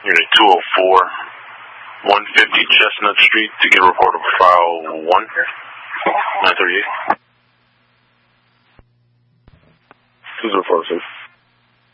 Unit 204, 150 Chestnut Street to get a report of file 1, 938. This is a 46.